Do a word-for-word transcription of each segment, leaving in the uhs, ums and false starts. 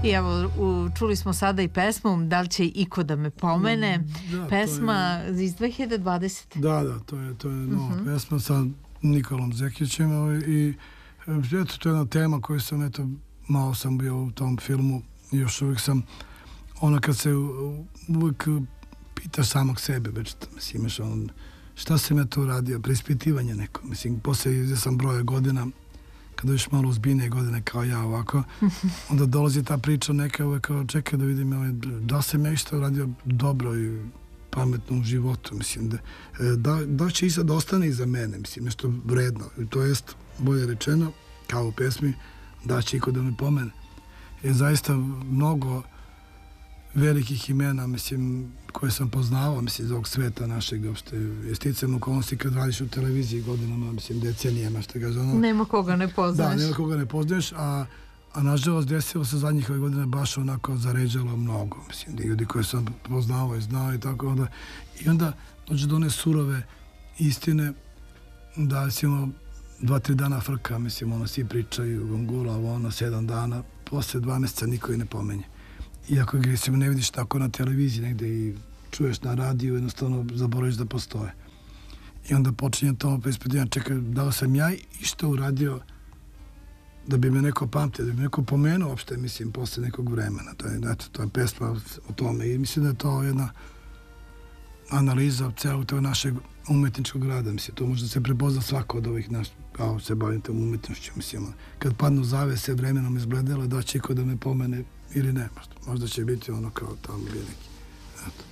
I evo, u, čuli smo sada i pesmu Da li će iko da me pomene, da, pesma je, iz dve hiljade dvadesete. Da, da, to je, to je nova uh-huh. pesma sa Nikolom Zekićem i eto, to je jedna tema koju sam, eto, malo sam bio u tom filmu i još uvijek sam, ono kad se uvijek pitaš samog sebe, već, mislim, imaš on, šta sam ja to uradio, preispitivanje neko, mislim, poslije gdje sam broje godina, kada još malo uzbiljnije godine kao ja ovako, onda dolazi ta priča neka uvek kao čekaj da vidim ovaj, da sam ja isto radio dobro i pametno u životu, mislim, da, da, da će i sad ostane iza mene, mislim, nešto vredno, to jest, bolje rečeno, kao u pesmi, da će iko da me pomene. Je zaista mnogo velikih imena, mislim, koje sam poznavao, mislim, iz ovog sveta našeg, uopšte, je sticam okolnosti kad radiš u televiziji godinama, mislim, decenijama, što kaže ono... Nema koga ne poznaješ. Da, nema koga ne poznaješ, a, a nažalost desilo se zadnjih ove godine baš onako zaređalo mnogo, mislim, ljudi koje sam poznavao i znao i tako onda. I onda dođe do one surove istine da si ono dva, tri dana frka, mislim, ono, svi pričaju, gongula, ono, sedam dana, posle dva mjeseca niko i ne pomenje. Iako ga se ne vidiš tako na televiziji negde i čuješ na radiju, jednostavno zaboraviš da postoje. I onda počinje to preispitivanje, čekaj, da li sam ja išto uradio da bi me neko pamtio, da bi me neko pomenuo uopšte, mislim, posle nekog vremena. To je, eto, to je pesma o tome i mislim da je to jedna analiza celog tog našeg umetničkog rada, mislim, to može da se prepozna svako od ovih naš, kao se bavim tom umetnošću, mislim, kad padnu zavese vremenom izbledele, da će iko da me pomene ili ne, možda, možda će biti ono kao tamo veliki. Eto.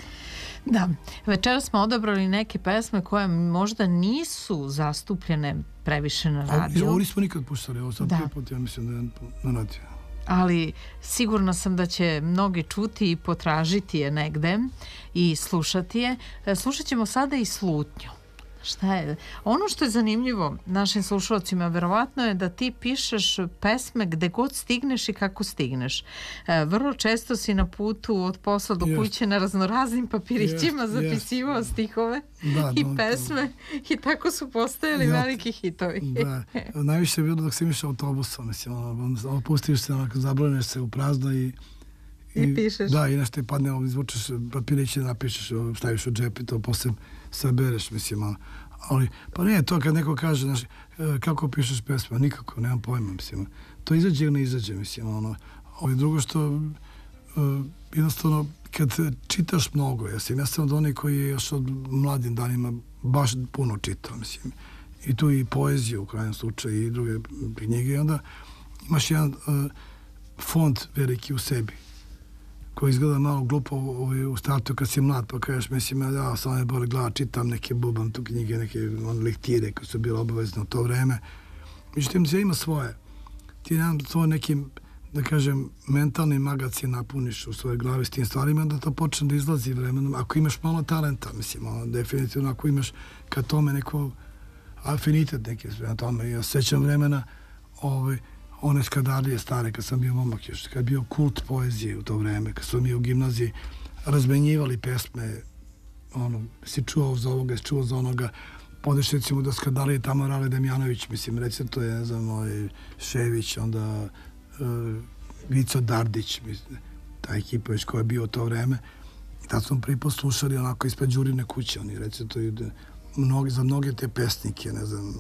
Da, večera smo odabrali neke pesme koje možda nisu zastupljene previše na radiju. Ovo nismo nikad puštali, ovo sad prvi put, ja mislim da je na radiju. Ali sigurna sam da će mnogi čuti i potražiti je negde i slušati je. Slušat ćemo sada i Slutnju. Šta je? Ono što je zanimljivo našim slušalcima verovatno je da ti pišeš pesme gde god stigneš i kako stigneš. E, vrlo često si na putu od posla do kuće na raznoraznim papirićima yes, zapisivao yes. stihove da, i no, pesme to... i tako su postojali ja, veliki hitovi. Da, najviše je bilo dok sam išao autobusom, mislim, ono, opustiš se, onako, zabraneš se u prazno i I, I pišeš. Da, i nešto je padne, izvučeš papiriće, napišeš, staviš u džep i to posle sabereš, mislim, ono. Ali, pa nije to kad neko kaže, znaš, kako pišeš pesma, nikako, nemam pojma, mislim, to izađe ili ne izađe, mislim, ono. Ali drugo što, uh, jednostavno, kad čitaš mnogo, ja sam, ja sam od onih koji je još od mladim danima baš puno čitao, mislim, i tu i poeziju u krajnjem slučaju i druge knjige, i onda imaš jedan uh, fond veliki u sebi, koji izgleda malo glupo u startu kad si mlad, pa kažeš, mislim, ja sam ne boli glava, čitam neke, bubam tu knjige, neke on, lektire koje su bile obavezne u to vreme. Međutim, sve ima svoje. Ti nam svoj nekim, da kažem, mentalni magacin napuniš u svojoj glavi s tim stvarima, da to počne da izlazi vremenom. Ako imaš malo talenta, mislim, ono, definitivno, ako imaš ka tome neko afinitet neki sve na tome. Ja sećam vremena, ovaj, one skadarlije stare, kad sam bio momak još, kad je bio kult poezije u to vreme, kad smo mi u gimnaziji razmenjivali pesme, ono, si čuo za ovoga, si čuo za onoga, podeš recimo da skadarlije tamo Rale Damjanović, mislim, recimo to je, ne znam, ovaj, Šević, onda uh, Vico Dardić, mislim, ta ekipa već koja je bio u to vreme, i tad smo prvi poslušali onako ispred Đurine kuće, oni recimo to je mnogi, za mnoge te pesnike, ne znam,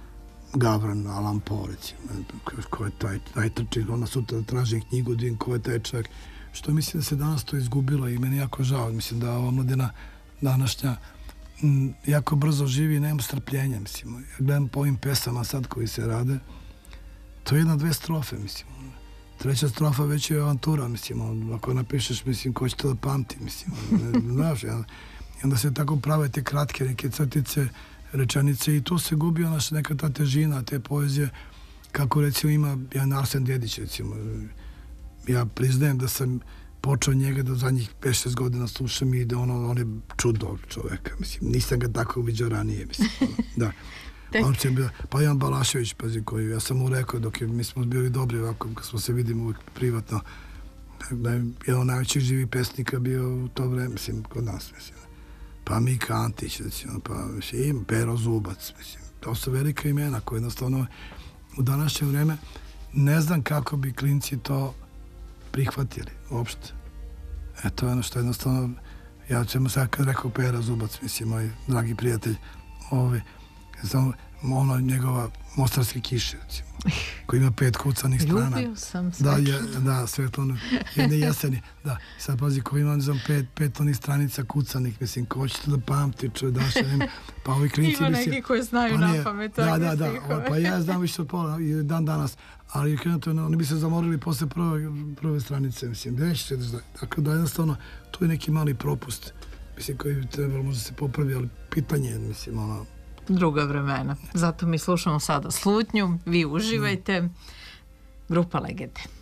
Gavran, Alan Poe, recimo, ko je taj, najtrči, onda sutra tražim knjigu, vidim ko je taj čovjek, što mislim da se danas to izgubilo i meni jako žao, mislim da ova mladina današnja m, jako brzo živi i nema strpljenja, mislim, ja gledam po ovim pesama sad koji se rade, to je jedna, dve strofe, mislim, treća strofa već je avantura, mislim, ako napišeš, mislim, ko će to da pamti, mislim, znaš, i onda se tako prave te kratke neke crtice, rečenice i tu se gubi ona neka ta težina te poezije, kako recimo ima jedan Arsen Dedić, recimo, ja priznajem da sam počeo njega da zadnjih pet šest godina slušam i da ono, on je čudo čoveka, mislim, nisam ga tako viđao ranije, mislim, ono, da. On će bio, pa Jan Balašević, pazi, koji, ja sam mu rekao dok je, mi smo bili dobri ovako, kad smo se vidimo uvijek privatno, da je jedan od najvećih živih pesnika bio u to vreme, mislim, kod nas, mislim. Pa Mika Antić, recimo, pa mislim, Pero Zubac, mislim. To su velika imena koje jednostavno u današnje vreme ne znam kako bi klinci to prihvatili uopšte. E, to je ono što jednostavno, ja ćemo sad kad rekao Pera Zubac, mislim, moj dragi prijatelj, ovaj, znam, ono njegova Mostarske kiše, recimo, koji ima pet kucanih strana. Ljubio sam sve. Da, je, da, sve to ono, jedne jeseni, da. Sad pazi, koji ima, znam, pet, pet onih stranica kucanih, mislim, ko će to da pamti, čuje, da še nema, pa ovi klinci, ima mislim... neki koji znaju pa na nije, pamet. Da, da, da, pa ja znam više od pola, i dan danas, ali krenuto, oni bi se zamorili posle prve, prve stranice, mislim, gdje će se, dakle, da jednostavno, tu je neki mali propust, mislim, koji bi trebalo možda se popravi, ali pitanje, mislim, ono, druga vremena. Zato mi slušamo sada Slutnju, vi uživajte. Grupa Legende.